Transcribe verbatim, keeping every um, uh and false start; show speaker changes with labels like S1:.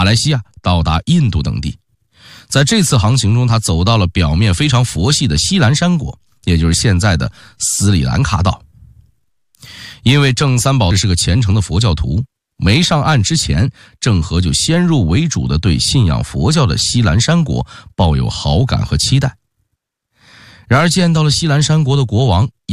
S1: 马来西亚，到达印度等地。在这次航行中，他走到了表面非常佛系的西兰山国，也就是现在的斯里兰卡岛。因为郑三宝是个虔诚的佛教徒，没上岸之前，郑和就先入为主地对信仰佛教的西兰山国抱有好感和期待。然而见到了西兰山国的国王